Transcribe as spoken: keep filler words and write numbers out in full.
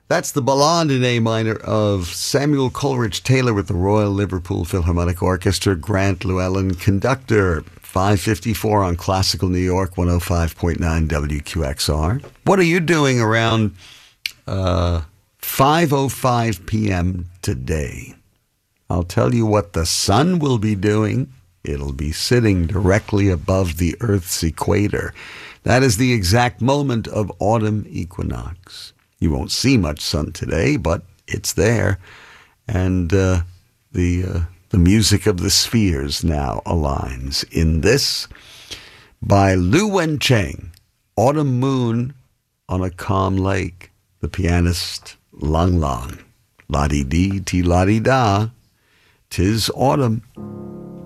That's the Ballade in A minor of Samuel Coleridge Taylor with the Royal Liverpool Philharmonic Orchestra, Grant Llewellyn, conductor. five fifty-four on Classical New York, one oh five point nine W Q X R. What are you doing around uh, five oh five p.m. today? I'll tell you what the sun will be doing. It'll be sitting directly above the Earth's equator. That is the exact moment of autumn equinox. You won't see much sun today, but it's there. And uh, the uh, the music of the spheres now aligns in this by Lu Wencheng, Autumn Moon on a Calm Lake. The pianist Lang Lang. La-dee-dee, ti-la-dee-da. 'Tis autumn.